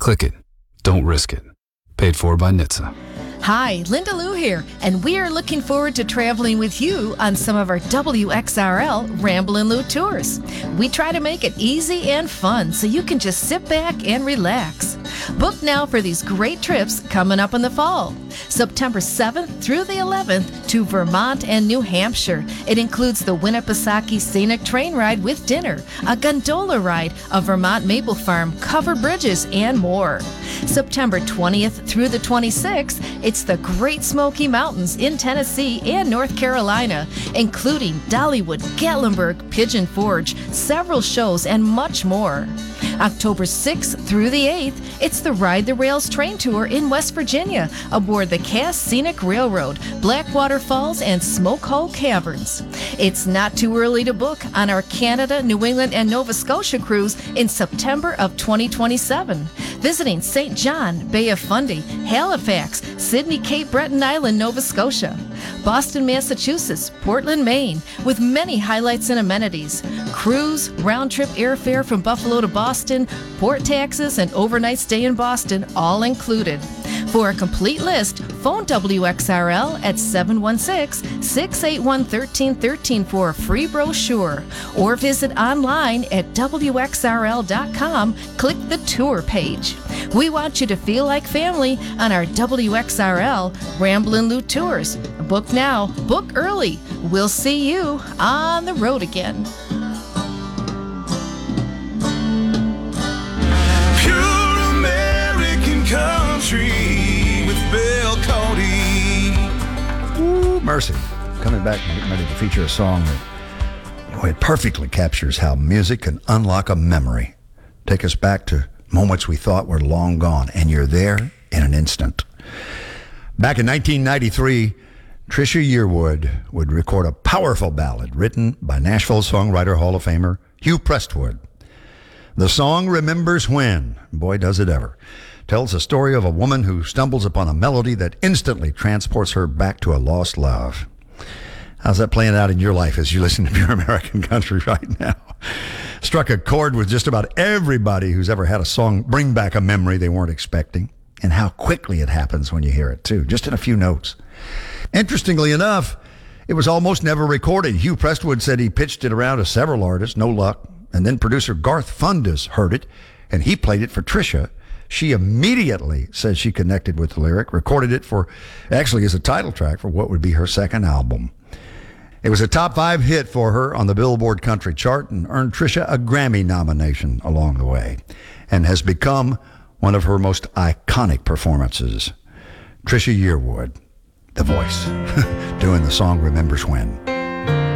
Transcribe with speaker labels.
Speaker 1: Click it. Don't risk it. Paid for by NHTSA.
Speaker 2: Hi, Linda Lou here, and we are looking forward to traveling with you on some of our WXRL Ramblin' Lou tours. We try to make it easy and fun so you can just sit back and relax. Book now for these great trips coming up in the fall. September 7th through the 11th to Vermont and New Hampshire. It includes the Winnipesaukee Scenic Train Ride with dinner, a gondola ride, a Vermont maple farm, covered bridges, and more. September 20th through the 26th, it's the Great Smoky Mountains in Tennessee and North Carolina, including Dollywood, Gatlinburg, Pigeon Forge, several shows, and much more. October 6th through the 8th, it's the Ride the Rails train tour in West Virginia aboard the Cass Scenic Railroad, Blackwater Falls, and Smoke Hole Caverns. It's not too early to book on our Canada, New England, and Nova Scotia cruise in September of 2027. Visiting St. John, Bay of Fundy, Halifax, Sydney, Cape Breton Island, Nova Scotia, Boston, Massachusetts, Portland, Maine, with many highlights and amenities. Cruise, round-trip airfare from Buffalo to Boston, port taxes, and overnight stay in Boston, all included. For a complete list, phone WXRL at 716-681-1313 for a free brochure, or visit online at WXRL.com. Click the tour page. We want you to feel like family on our WXRL Ramblin' Lou tours. Book now, book early. We'll see you on the road again.
Speaker 3: Pure American country with Bill Cody.
Speaker 4: Ooh, mercy. Coming back and getting ready to feature a song that it perfectly captures how music can unlock a memory. Take us back to moments we thought were long gone, and you're there in an instant. Back in 1993, Trisha Yearwood would record a powerful ballad written by Nashville songwriter Hall of Famer Hugh Prestwood. The song Remembers When, boy does it ever, tells the story of a woman who stumbles upon a melody that instantly transports her back to a lost love. How's that playing out in your life as you listen to Pure American Country right now? Struck a chord with just about everybody who's ever had a song bring back a memory they weren't expecting, and how quickly it happens when you hear it too, just in a few notes. Interestingly enough, it was almost never recorded. Hugh Prestwood said he pitched it around to several artists, no luck, and then producer Garth Fundus heard it, and he played it for Trisha. She immediately said she connected with the lyric, recorded it actually as a title track for what would be her second album. It was a top 5 hit for her on the Billboard Country chart and earned Trisha a Grammy nomination along the way, and has become one of her most iconic performances. Trisha Yearwood, the voice, doing the song Remembers When.